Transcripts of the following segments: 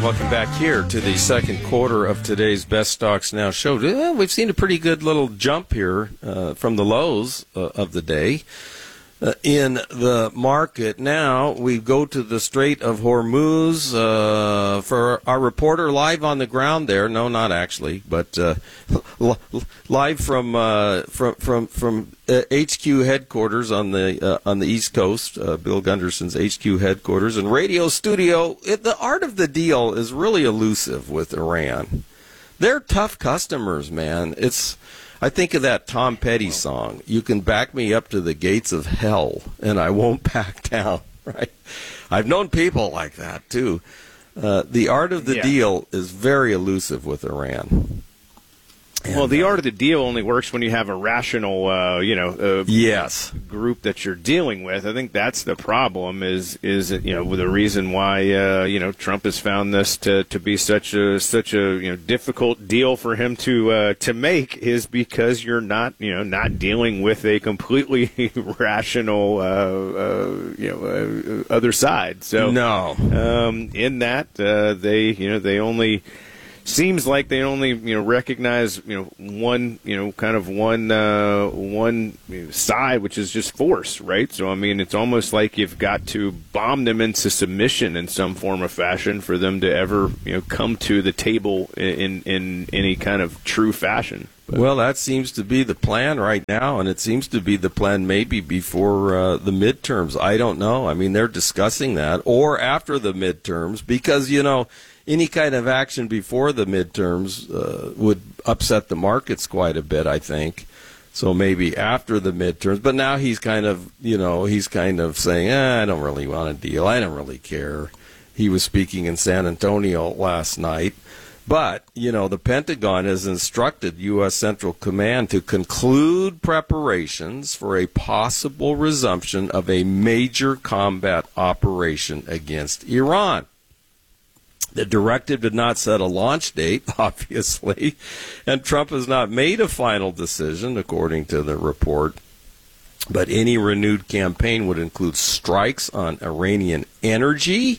Welcome back here to the second quarter of today's Best Stocks Now show. We've seen a pretty good little jump here from the lows of the day in the market. Now we go to the Strait of Hormuz for our reporter live on the ground there. No, not actually, but live from HQ headquarters on the East Coast, Bill Gunderson's HQ headquarters and radio studio. The art of the deal is really elusive with Iran. They're tough customers, man. I think of that Tom Petty song, "You can back me up to the gates of hell, and I won't back down," right? I've known people like that, too. The art of the deal is very elusive with Iran. Well, the art of the deal only works when you have a rational, yes, group that you're dealing with. I think that's the problem. Is the reason why Trump has found this to be such a difficult deal for him to make is because you're not dealing with a completely rational other side. So no, in that they only. Seems like they only recognize one side, which is just force, right? So I mean, it's almost like you've got to bomb them into submission in some form or fashion for them to ever come to the table in any kind of true fashion. But. Well, that seems to be the plan right now, and it seems to be the plan maybe before the midterms. I don't know. I mean, they're discussing that, or after the midterms, because any kind of action before the midterms would upset the markets quite a bit, I think. So maybe after the midterms. But now he's kind of saying, I don't really want a deal. I don't really care. He was speaking in San Antonio last night. But, the Pentagon has instructed U.S. Central Command to conclude preparations for a possible resumption of a major combat operation against Iran. The directive did not set a launch date, obviously, and Trump has not made a final decision, according to the report. But any renewed campaign would include strikes on Iranian energy.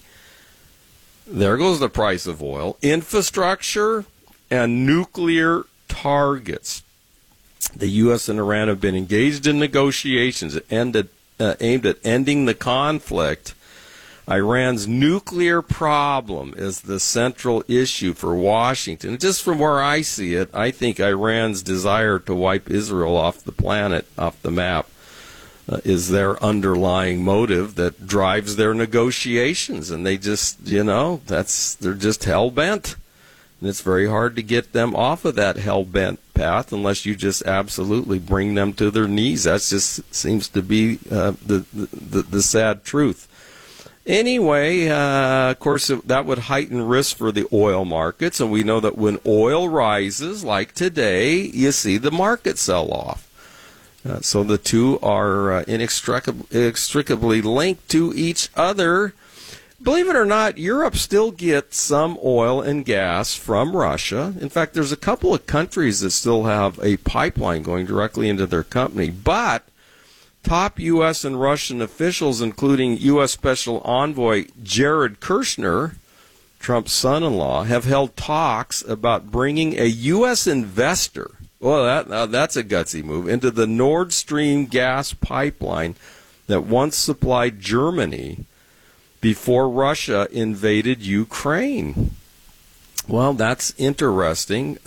There goes the price of oil, infrastructure, and nuclear targets. The U.S. and Iran have been engaged in negotiations aimed at ending the conflict. Iran's nuclear problem is the central issue for Washington. Just from where I see it, I think Iran's desire to wipe Israel off the planet, off the map, is their underlying motive that drives their negotiations. And they just, they're just hell-bent. And it's very hard to get them off of that hell-bent path unless you just absolutely bring them to their knees. That just seems to be the sad truth. Anyway, of course, that would heighten risk for the oil markets, and we know that when oil rises, like today, you see the market sell off. So the two are inextricably linked to each other. Believe it or not, Europe still gets some oil and gas from Russia. In fact, there's a couple of countries that still have a pipeline going directly into their company, but top U.S. and Russian officials, including U.S. Special Envoy Jared Kushner, Trump's son-in-law, have held talks about bringing a U.S. investor, that's a gutsy move, into the Nord Stream gas pipeline that once supplied Germany before Russia invaded Ukraine. Well, that's interesting.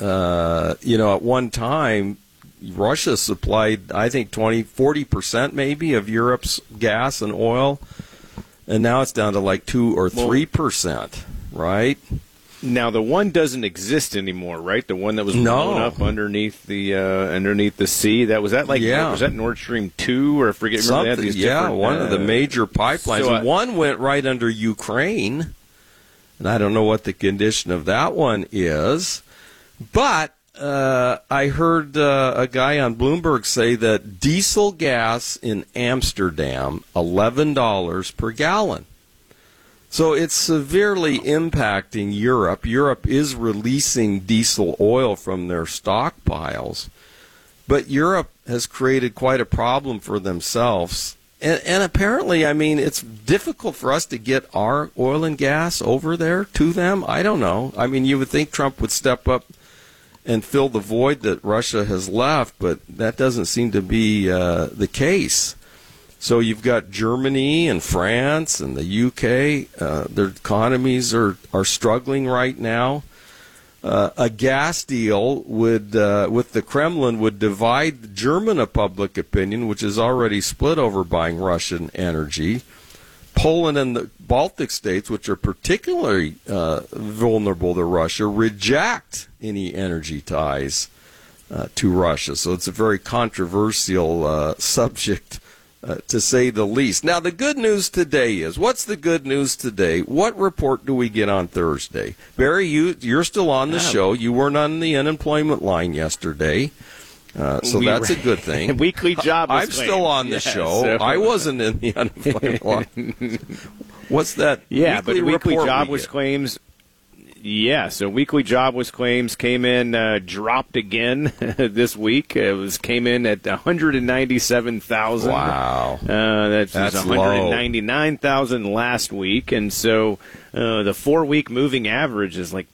At one time, Russia supplied, I think, 40% maybe of Europe's gas and oil, and now it's down to like 2 or 3%, right? Now the one doesn't exist anymore, right? The one that was blown up underneath the sea. Was that Nord Stream 2 or I forget? Remember they had these one of the major pipelines. So one went right under Ukraine, and I don't know what the condition of that one is, but. I heard a guy on Bloomberg say that diesel gas in Amsterdam, $11 per gallon. So it's severely impacting Europe. Europe is releasing diesel oil from their stockpiles. But Europe has created quite a problem for themselves And apparently, I mean, it's difficult for us to get our oil and gas over there to them. I don't know. I mean, you would think Trump would step up and fill the void that Russia has left, but that doesn't seem to be the case. So you've got Germany and France and the UK. Their economies are struggling right now. A gas deal would, with the Kremlin, would divide German public opinion, which is already split over buying Russian energy. Poland and the Baltic states, which are particularly vulnerable to Russia, reject any energy ties to Russia. So it's a very controversial subject, to say the least. Now, the good news today is, what's the good news today? What report do we get on Thursday? Barry, you're still on the show. You weren't on the unemployment line yesterday, so that's a good thing. Weekly jobless I'm still on the show. So. I wasn't in the unemployment line. What's that? Yeah, but weekly report jobless claims. Yeah, so weekly jobless claims came in, dropped again this week. It came in at 197,000. Wow, that's 199,000 last week, and so the 4-week moving average is like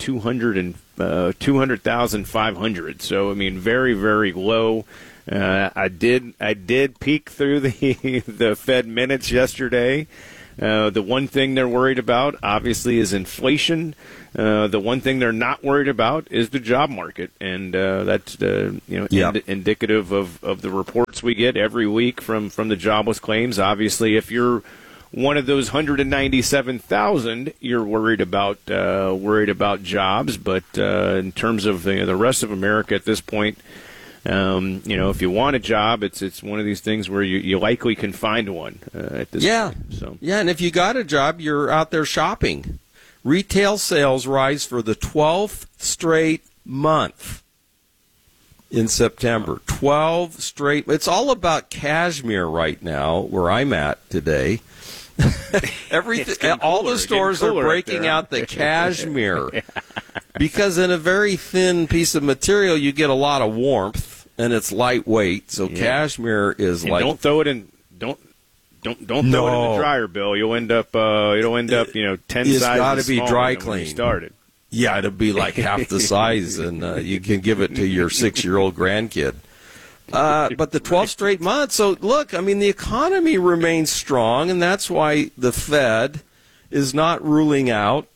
200,500. So I mean, very, very low. I did peek through the Fed minutes yesterday. The one thing they're worried about, obviously, is inflation. The one thing they're not worried about is the job market, and that's indicative of the reports we get every week from the jobless claims. Obviously, if you're one of those 197,000, you're worried about jobs. But in terms of the rest of America at this point, if you want a job, it's one of these things where you likely can find one at this point. So. Yeah, and if you got a job, you're out there shopping. Retail sales rise for the 12th straight month in September. 12 straight. It's all about cashmere right now, where I'm at today. Everything, all the stores are breaking out the cashmere because in a very thin piece of material, you get a lot of warmth and it's lightweight. So cashmere is and like. Don't throw it in. Don't throw it in the dryer, Bill. You'll end up 10 sizes got to be smaller dry than clean. when you started. Yeah, it'll be like half the size, and you can give it to your 6-year-old grandkid. But the 12 straight months. So look, I mean, the economy remains strong, and that's why the Fed is not ruling out,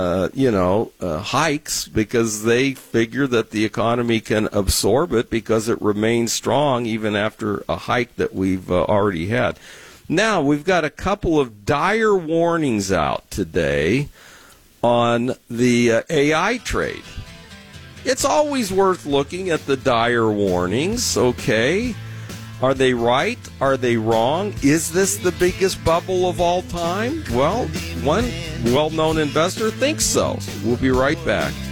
hikes, because they figure that the economy can absorb it because it remains strong even after a hike that we've already had. Now, we've got a couple of dire warnings out today on the AI trade. It's always worth looking at the dire warnings, okay? Are they right? Are they wrong? Is this the biggest bubble of all time? Well, one well-known investor thinks so. We'll be right back.